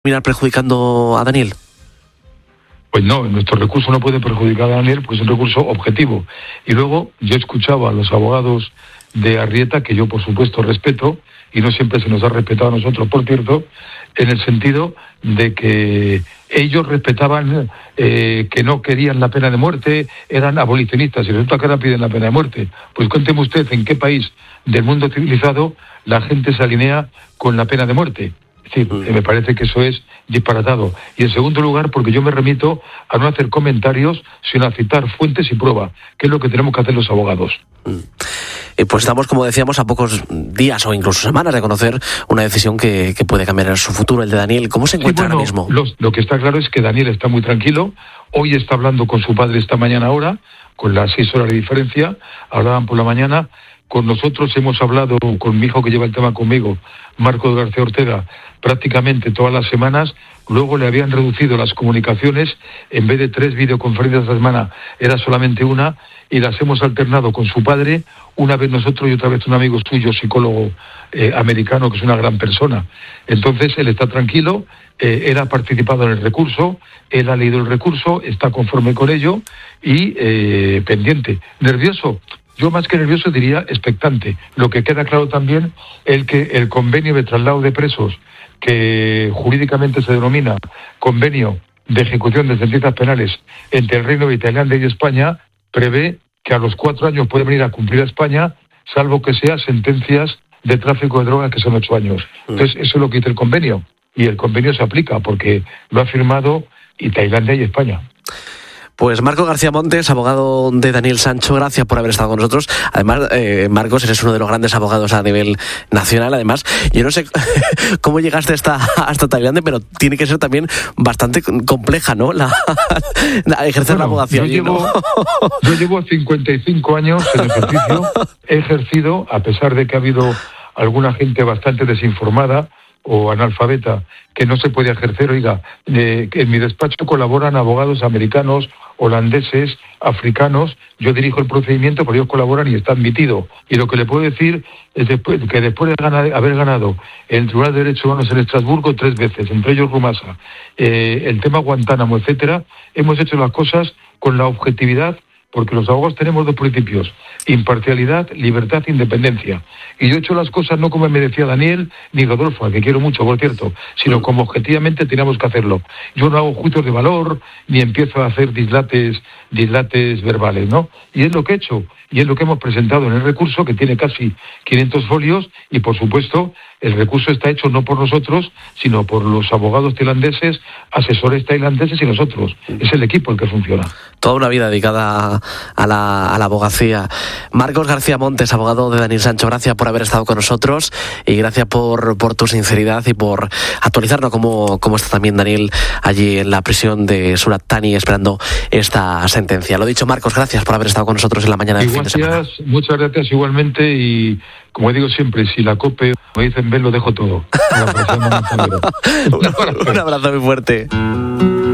terminar perjudicando a Daniel? Pues no, nuestro recurso no puede perjudicar a Daniel porque es un recurso objetivo. Y luego yo escuchaba a los abogados de Arrieta, que yo por supuesto respeto, y no siempre se nos ha respetado a nosotros, por cierto, en el sentido de que ellos respetaban que no querían la pena de muerte, eran abolicionistas, y resulta que ahora piden la pena de muerte. Pues cuénteme usted en qué país del mundo civilizado la gente se alinea con la pena de muerte. Es decir, me parece que eso es disparatado. Y en segundo lugar, porque yo me remito a no hacer comentarios, sino a citar fuentes y prueba, que es lo que tenemos que hacer los abogados. Pues estamos, como decíamos, a pocos días o incluso semanas de conocer una decisión que puede cambiar su futuro, el de Daniel. ¿Cómo se encuentra ahora mismo? Lo que está claro es que Daniel está muy tranquilo. Hoy está hablando con su padre esta mañana ahora, con las 6 horas de diferencia. Hablaban por la mañana. Con nosotros hemos hablado, con mi hijo que lleva el tema conmigo, Marcos García Ortega, prácticamente todas las semanas. Luego le habían reducido las comunicaciones, en vez de 3 videoconferencias a la semana, era solamente una, y las hemos alternado con su padre, una vez nosotros y otra vez un amigo suyo, psicólogo americano, que es una gran persona. Entonces él está tranquilo, él ha participado en el recurso, él ha leído el recurso, está conforme con ello y pendiente. ¿Nervioso? Yo más que nervioso diría expectante. Lo que queda claro también es que el convenio de traslado de presos, que jurídicamente se denomina convenio de ejecución de sentencias penales entre el Reino de Tailandia y España, prevé que a los 4 años puede venir a cumplir a España, salvo que sea sentencias de tráfico de drogas, que son 8 años. Entonces, eso es lo que dice el convenio. Y el convenio se aplica porque lo ha firmado y Tailandia y España. Pues Marcos García Montes, abogado de Daniel Sancho, gracias por haber estado con nosotros. Además, Marcos, eres uno de los grandes abogados a nivel nacional. Además, yo no sé cómo llegaste hasta Tailandia, pero tiene que ser también bastante compleja, ¿no? Ejercer la abogacía. Yo llevo 55 años en ejercicio. He ejercido, a pesar de que ha habido alguna gente bastante desinformada o analfabeta que no se puede ejercer. Oiga, en mi despacho colaboran abogados americanos, holandeses, africanos. Yo dirijo el procedimiento, pero ellos colaboran y está admitido. Y lo que le puedo decir es que después de haber ganado el Tribunal de Derechos Humanos en Estrasburgo 3 veces, entre ellos Rumasa, el tema Guantánamo, etcétera, hemos hecho las cosas con la objetividad, porque los abogados tenemos 2 principios: imparcialidad, libertad e independencia. Y yo he hecho las cosas no como me decía Daniel ni Rodolfo, al que quiero mucho, por cierto, sino como objetivamente teníamos que hacerlo. Yo no hago juicios de valor, ni empiezo a hacer dislates verbales, ¿no? Y es lo que he hecho, y es lo que hemos presentado en el recurso, que tiene casi 500 folios, y por supuesto el recurso está hecho no por nosotros, sino por los abogados tailandeses, asesores tailandeses y nosotros. Es el equipo el que funciona. Toda una vida dedicada a la abogacía. Marcos García Montes, abogado de Daniel Sancho, gracias por haber estado con nosotros y gracias por tu sinceridad y por actualizarnos cómo está también Daniel allí en la prisión de Surat Thani esperando esta sentencia. Lo dicho, Marcos, gracias por haber estado con nosotros en la mañana del fin de semana. Muchas gracias igualmente, y como digo siempre, si la COPE me dicen ven, lo dejo todo. Un abrazo muy fuerte.